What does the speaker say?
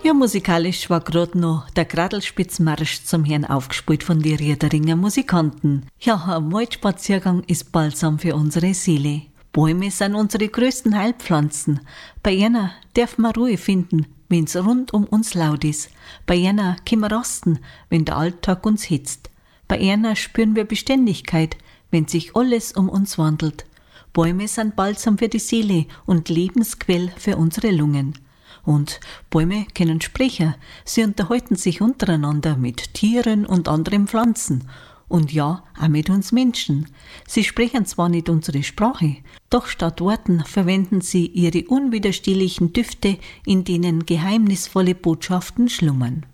Ja, musikalisch war grad noch der Gradlspitzmarsch zum Herrn aufgespielt von die Riederinger Musikanten. Ja, ein Waldspaziergang ist balsam für unsere Seele. Bäume sind unsere größten Heilpflanzen. Bei einer darf man Ruhe finden, wenn's rund um uns laut ist. Bei einer können wir rasten, wenn der Alltag uns hitzt. Bei einer spüren wir Beständigkeit, wenn sich alles um uns wandelt. Bäume sind balsam für die Seele und Lebensquell für unsere Lungen. Und Bäume können sprechen. Sie unterhalten sich untereinander mit Tieren und anderen Pflanzen. Und ja, auch mit uns Menschen. Sie sprechen zwar nicht unsere Sprache, doch statt Worten verwenden sie ihre unwiderstehlichen Düfte, in denen geheimnisvolle Botschaften schlummern.